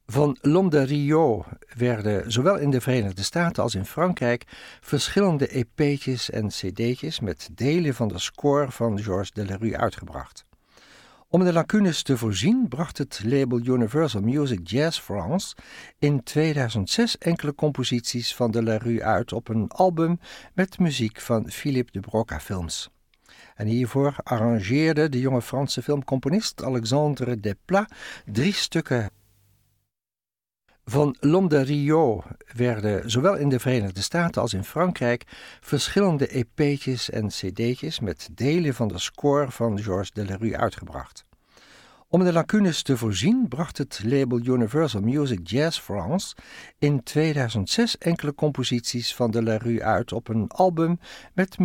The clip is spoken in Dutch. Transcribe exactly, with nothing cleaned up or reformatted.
Van L'Homme de Rio werden zowel in de Verenigde Staten als in Frankrijk verschillende E P'tjes en C D'tjes met delen van de score van Georges Delerue uitgebracht. Om de lacunes te voorzien bracht het label Universal Music Jazz France in tweeduizend zes enkele composities van Delerue uit op een album met muziek van Philippe de Broca Films. En hiervoor arrangeerde de jonge Franse filmcomponist Alexandre Desplat drie stukken. Van L'Homme de Rio werden zowel in de Verenigde Staten als in Frankrijk verschillende E P'tjes en C D'tjes met delen van de score van Georges Delerue uitgebracht. Om de lacunes te voorzien bracht het label Universal Music Jazz France in tweeduizend zes enkele composities van Delerue uit op een album met